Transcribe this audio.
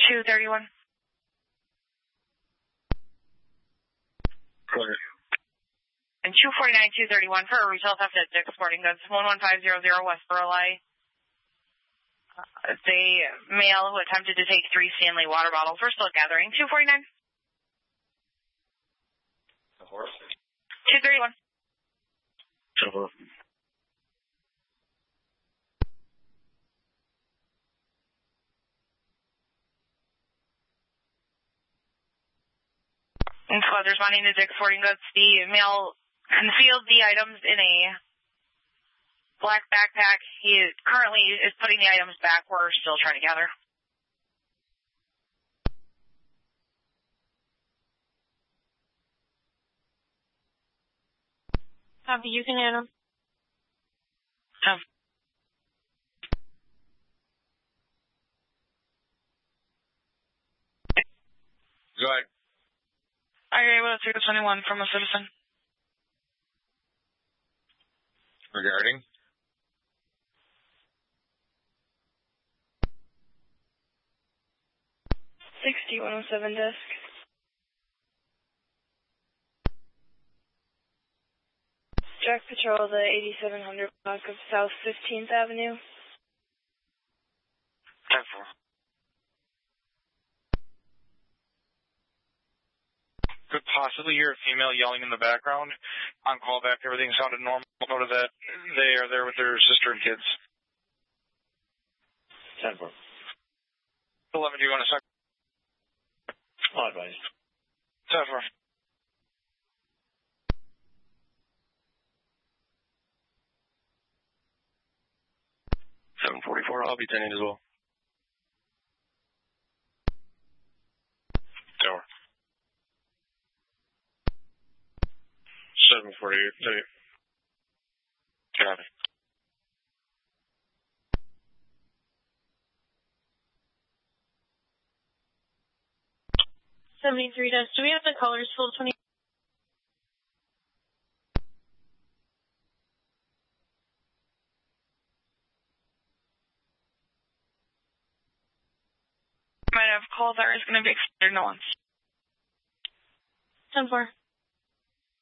231. Clear. And 249-231 for a retail theft at Dick's Sporting Goods, 11500 West Burleigh. The male who attempted to take 3 Stanley water bottles. We're still gathering. 249. The horse. 231. Over. And squad responding to Dick's Sporting Goods. The male concealed the items in a black backpack. He currently is putting the items back. We're still trying to gather. Copy, you can handle. Go ahead. Are you able to take a 21 from a citizen? Regarding? $60-107 desk. Direct patrol the 8700 block of South 15th Avenue. 10-4. Could possibly hear a female yelling in the background. On callback, everything sounded normal. Noted that they are there with their sister and kids. 10-4. 11, do you want a second? I'll advise. 10-4. 744, I'll be 10 as well. Tower. 748, copy. $73 desk. Do we have the colors full 20? Might have calls are going to be extended no once. 10-4.